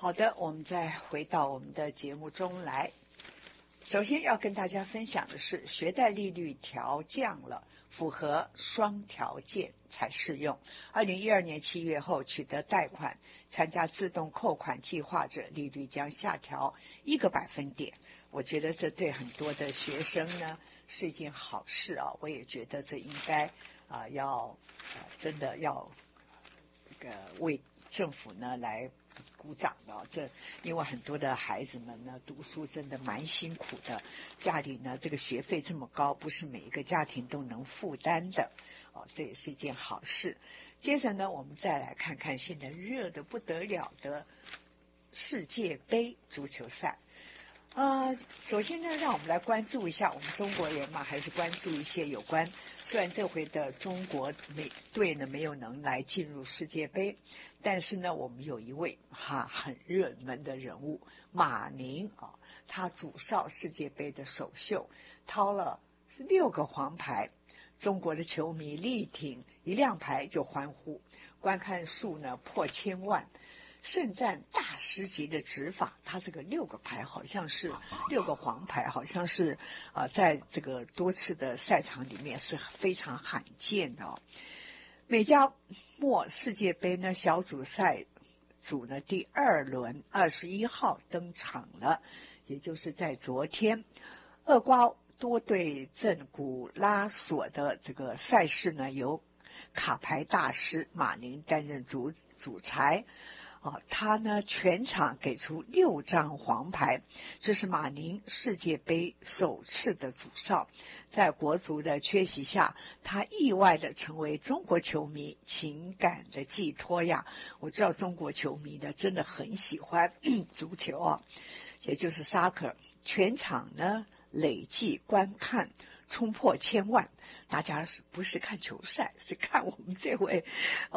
好的，我们再回到我们的节目中来。首先要跟大家分享的是，学贷利率调降了，符合双条件才适用。2012年7月后取得贷款参加自动扣款计划者，利率将下调1个百分点。我觉得这对很多的学生呢是一件好事啊！我也觉得这应该真的要为政府呢来鼓掌的，因为很多的孩子们呢读书真的蛮辛苦的，家里呢这个学费这么高，不是每一个家庭都能负担的这也是一件好事。接着呢，我们再来看看现在热得不得了的世界杯足球赛。首先呢，让我们来关注一下，我们中国人嘛，还是关注一些有关。虽然这回的中国队呢没有能来进入世界杯，但是呢，我们有一位很热门的人物马宁他主哨世界杯的首秀，掏了6个黄牌，中国的球迷力挺一亮牌就欢呼，观看数呢破1000万。圣战大师级的执法，他这个6个牌好像是6个黄牌，好像是在这个多次的赛场里面是非常罕见的美加墨世界杯呢小组赛组呢第2轮21号登场了，也就是在昨天，厄瓜多对阵古拉索的这个赛事呢，由卡牌大师马宁担任主裁。他呢全场给出6张黄牌，这是马宁世界杯首次的主哨。在国足的缺席下，他意外的成为中国球迷情感的寄托呀。我知道中国球迷呢真的很喜欢足球也就是 soccer， 全场呢累计观看冲破1000万。大家不是看球赛，是看我们这位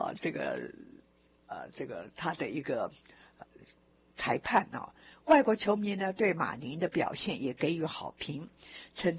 他的一个裁判外国球迷呢对马宁的表现也给予好评，称